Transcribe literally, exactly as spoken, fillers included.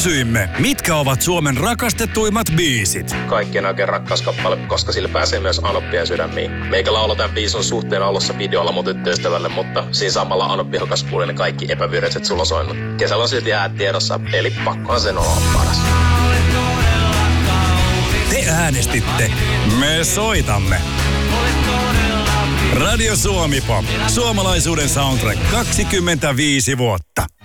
Kysyimme, mitkä ovat Suomen rakastetuimmat biisit. Kaikkien oikein rakkauskappale, koska sillä pääsee myös Anoppien sydämiin. Meikä laulaa tämän biisin suhteen alussa videolla mun tyttöystävälle, mutta siinä samalla Anoppi hokas kuuli ne kaikki epäviralliset sulosoinnut. Kesällä on silti jäät tiedossa, eli pakkohan sen olla paras. Te äänestitte. Me soitamme. Radio Suomi Pop. Suomalaisuuden soundtrack kaksikymmentäviisi vuotta.